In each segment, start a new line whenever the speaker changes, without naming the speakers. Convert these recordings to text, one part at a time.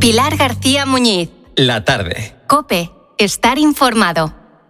Pilar García Muñiz.
La tarde.
COPE. Estar informado.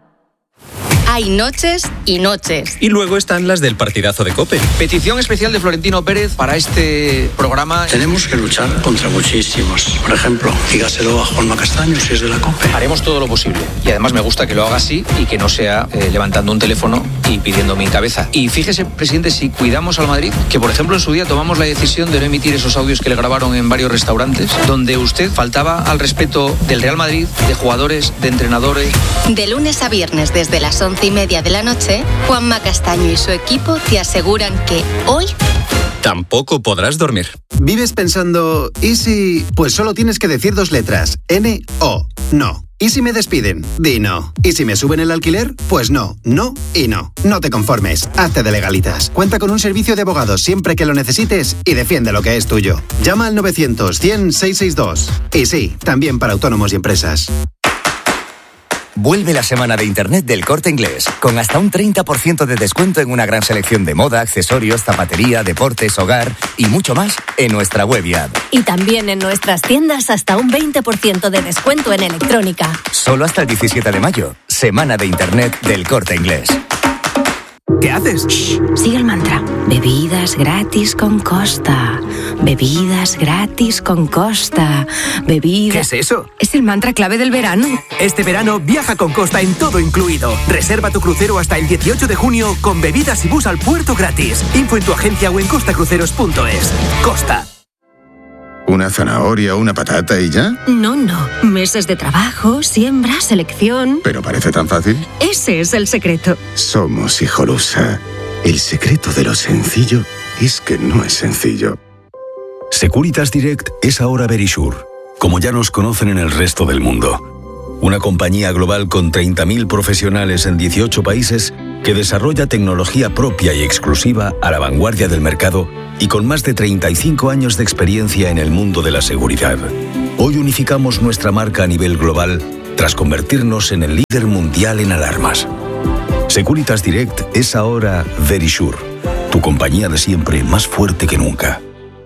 Hay noches y noches.
Y luego están las del partidazo de COPE.
Petición especial de Florentino Pérez para este programa.
Tenemos que luchar contra muchísimos. Por ejemplo, dígaselo a Juanma Castaño si es de la COPE.
Haremos todo lo posible. Y además me gusta que lo haga así y que no sea levantando un teléfono y pidiendo mi cabeza. Y fíjese, presidente, si cuidamos al Madrid, que por ejemplo en su día tomamos la decisión de no emitir esos audios que le grabaron en varios restaurantes, donde usted faltaba al respeto del Real Madrid, de jugadores, de entrenadores.
De lunes a viernes desde las 11:30 de la noche, Juanma Castaño y su equipo te aseguran que hoy
tampoco podrás dormir.
¿Vives pensando, y si? Pues solo tienes que decir 2 letras, N-O, no. ¿Y si me despiden? Di no. ¿Y si me suben el alquiler? Pues no, no y no. No te conformes, hazte de legalitas. Cuenta con un servicio de abogados siempre que lo necesites y defiende lo que es tuyo. Llama al 900-100-662. Y sí, también para autónomos y empresas.
Vuelve la semana de Internet del Corte Inglés, con hasta un 30% de descuento en una gran selección de moda, accesorios, zapatería, deportes, hogar y mucho más en nuestra web y app.
Y también en nuestras tiendas hasta un 20% de descuento en electrónica.
Solo hasta el 17 de mayo, semana de Internet del Corte Inglés.
¿Qué haces?
Shh, sigue el mantra. Bebidas gratis con Costa. Bebidas gratis con Costa. Bebidas...
¿Qué es eso?
Es el mantra clave del verano.
Este verano viaja con Costa en todo incluido. Reserva tu crucero hasta el 18 de junio con bebidas y bus al puerto gratis. Info en tu agencia o en costacruceros.es. Costa.
¿Una zanahoria o una patata y ya?
No. Meses de trabajo, siembra, selección...
¿Pero parece tan fácil?
Ese es el secreto.
Somos Hijolusa. El secreto de lo sencillo es que no es sencillo.
Securitas Direct es ahora Verisure, como ya nos conocen en el resto del mundo. Una compañía global con 30.000 profesionales en 18 países que desarrolla tecnología propia y exclusiva a la vanguardia del mercado y con más de 35 años de experiencia en el mundo de la seguridad. Hoy unificamos nuestra marca a nivel global tras convertirnos en el líder mundial en alarmas. Securitas Direct es ahora Verisure, tu compañía de siempre más fuerte que nunca.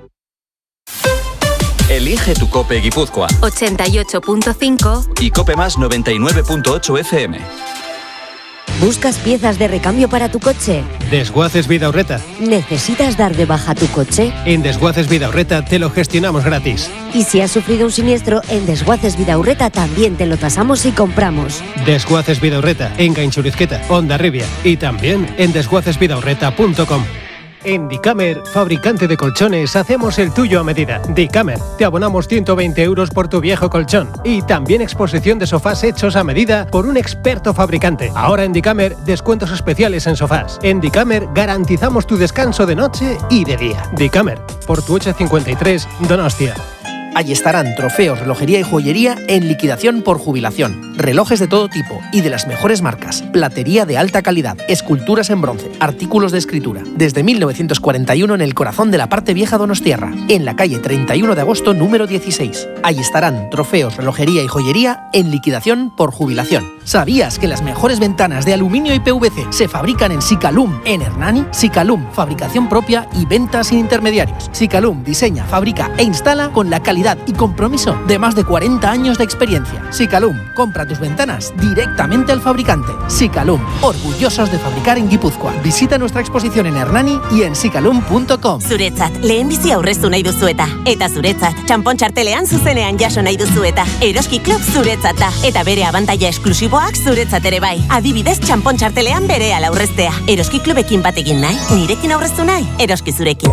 Elige tu COPE Guipúzcoa
88.5
y COPE Más 99.8 FM.
¿Buscas piezas de recambio para tu coche?
Desguaces Vidaurreta.
¿Necesitas dar de baja tu coche?
En Desguaces Vidaurreta te lo gestionamos gratis.
Y si has sufrido un siniestro, en Desguaces Vidaurreta también te lo tasamos y compramos.
Desguaces Vidaurreta, en Gainchurizqueta, Hondarribia y también en desguacesvidaurreta.com. En Dicamer, fabricante de colchones, hacemos el tuyo a medida. Dicamer, te abonamos 120 euros por tu viejo colchón. Y también exposición de sofás hechos a medida por un experto fabricante. Ahora en Dicamer, descuentos especiales en sofás. En Dicamer, garantizamos tu descanso de noche y de día. Dicamer, Portuocha 53, Donostia.
Allí estarán trofeos, relojería y joyería en liquidación por jubilación. Relojes de todo tipo y de las mejores marcas. Platería de alta calidad. Esculturas en bronce. Artículos de escritura. Desde 1941 en el corazón de la parte vieja donostiarra. En la calle 31 de agosto número 16. Allí estarán trofeos, relojería y joyería en liquidación por jubilación. ¿Sabías que las mejores ventanas de aluminio y PVC se fabrican en Sicalum en Hernani? Sicalum, fabricación propia y venta sin intermediarios. Sicalum diseña, fabrica e instala con la calidad y compromiso de más de 40 años de experiencia. Sicalum, compra tus ventanas directamente al fabricante. Sicalum, orgullosos de fabricar en Guipúzcoa. Visita nuestra exposición en Hernani y en sicalum.com.
Zuretzat, lehenbizi aurreztu nahi duzueta. Eta zuretzat, txanpon txartelean zuzenean jaso nahi duzueta. Eroski Club zuretzat da. Eta bere abantaila esklusiboak zuretzat ere bai. Adibidez, txanpon txartelean berehala aurreztea. Eroski Clubekin bat egin nahi, nirekin aurreztu nahi, eroski zurekin.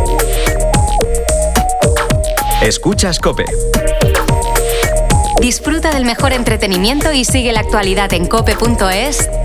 Escuchas COPE.
Disfruta del mejor entretenimiento y sigue la actualidad en cope.es